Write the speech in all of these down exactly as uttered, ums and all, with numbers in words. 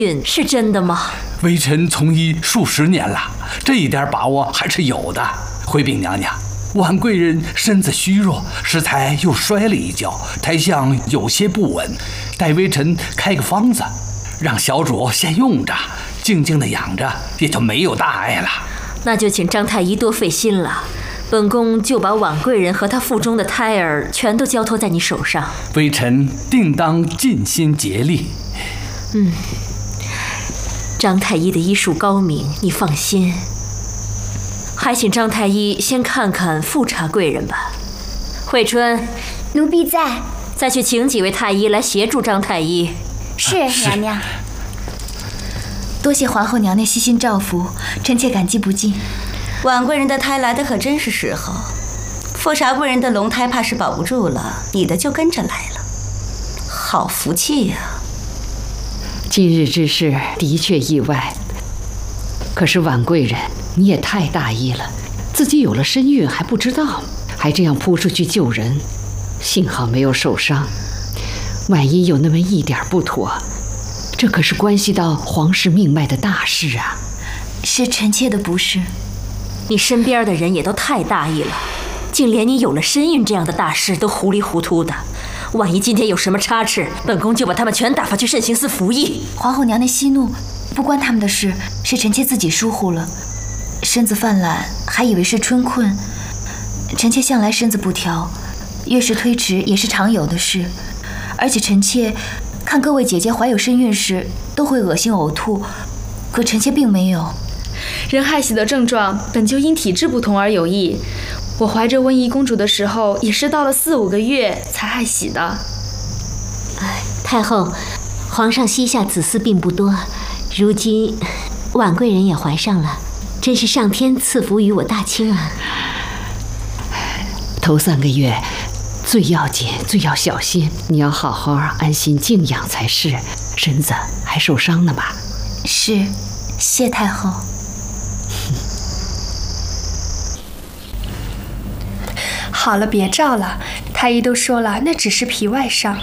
孕是真的吗？ 微臣从医数十年了，这一点把握还是有的。回禀娘娘，婉贵人身子虚弱，适才又摔了一跤，胎相有些不稳。待微臣开个方子，让小主先用着，静静的养着，也就没有大碍了。 那就请张太医多费心了。本宫就把婉贵人和她腹中的胎儿全都交托在你手上。 微臣定当尽心竭力。 嗯，张太医的医术高明，你放心。还请张太医先看看富察贵人吧。惠春， 奴婢在。 再去请几位太医来协助张太医。 是，娘娘。 多谢皇后娘娘悉心照拂，臣妾感激不尽。 婉贵人的胎来的可真是时候，富察贵人的龙胎怕是保不住了，你的就跟着来了，好福气呀！ 今日之事的确意外，可是婉贵人，你也太大意了，自己有了身孕还不知道，还这样扑出去救人，幸好没有受伤。万一有那么一点不妥，这可是关系到皇室命脉的大事啊！ 是臣妾的不是。 你身边的人也都太大意了，竟连你有了身孕这样的大事都糊里糊涂的。万一今天有什么差池，本宫就把他们全打发去慎刑司服役。 皇后娘娘息怒，不关他们的事，是臣妾自己疏忽了。身子犯懒，还以为是春困。臣妾向来身子不调，月事推迟也是常有的事。而且臣妾看各位姐姐怀有身孕时都会恶心呕吐，可臣妾并没有。 人害喜的症状本就因体质不同而有异，我怀着温宜公主的时候也是到了四五个月才害喜的。 哎，太后，皇上膝下子嗣并不多，如今婉贵人也怀上了，真是上天赐福于我大清啊。 头三个月最要紧，最要小心，你要好好安心静养才是。身子还受伤呢吧？ 是，谢太后。 好了，别照了，太医都说了，那只是皮外伤，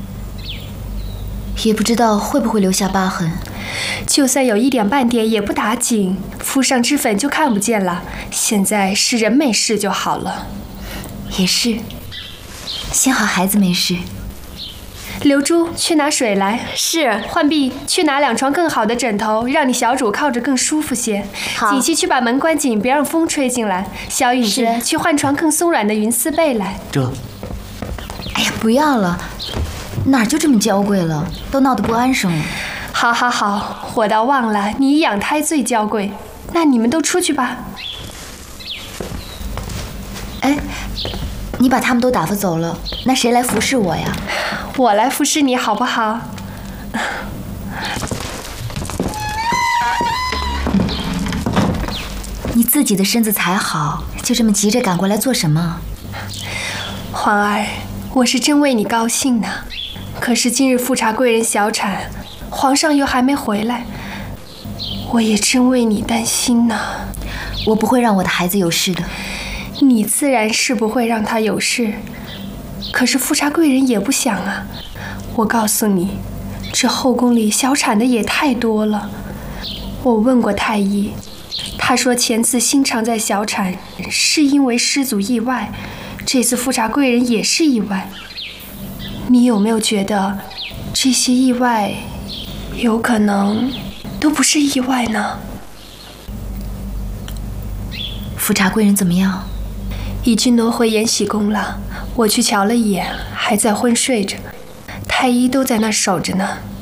也不知道会不会留下疤痕。 就算有一点半点也不打紧，敷上脂粉就看不见了。现在是人没事就好了。 也是，幸好孩子没事。 刘珠，去拿水来。 是。 浣碧，去拿两床更好的枕头，让你小主靠着更舒服些。 好。 锦溪，去把门关紧，别让风吹进来。小雨子，去换床更松软的云丝被来。 这。 哎呀，不要了，哪儿就这么娇贵了，都闹得不安生了。 好好好，我倒忘了，你养胎最娇贵。那你们都出去吧。 哎，你把他们都打发走了，那谁来服侍我呀？ 我来服侍你好不好？ 你自己的身子才好，就这么急着赶过来做什么？ 皇儿，我是真为你高兴呢。可是今日富察贵人小产，皇上又还没回来，我也真为你担心呢。 我不会让我的孩子有事的。 你自然是不会让他有事。可是富察贵人也不想啊，我告诉你，这后宫里小产的也太多了。我问过太医，他说前次新常在小产是因为失足意外，这次富察贵人也是意外。你有没有觉得这些意外有可能都不是意外呢？ 富察贵人怎么样？ 已经挪回延禧宫了，我去瞧了一眼，还在昏睡着，太医都在那守着呢。